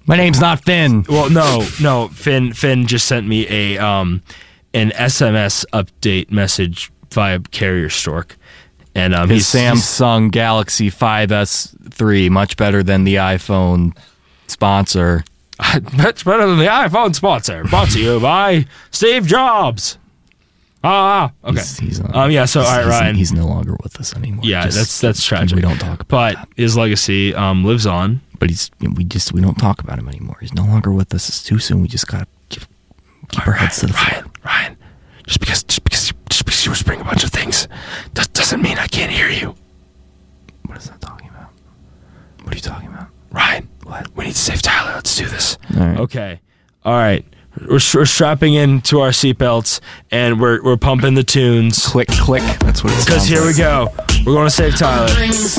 My name's not Finn. Well, no. Finn just sent me an SMS update message via Carrier Stork, and His Samsung Galaxy 5S3, much better than the iPhone sponsor. much better than the iPhone sponsor. Brought to you by Steve Jobs. Okay. He's All right, Ryan. He's no longer with us anymore. Yeah, that's tragic. We don't talk about But that. his legacy lives on. But we don't talk about him anymore. He's no longer with us. It's too soon. We just gotta keep our heads to the floor. Ryan, just because you whispering a bunch of things doesn't mean I can't hear you. What is that talking about? What are you talking about? Ryan, What? we need to save Tyler. Let's do this. All right. Okay. All right. We're strapping into our seatbelts and we're pumping the tunes. Click, click. That's what it sounds Because here like. we go. We're going to save Tyler.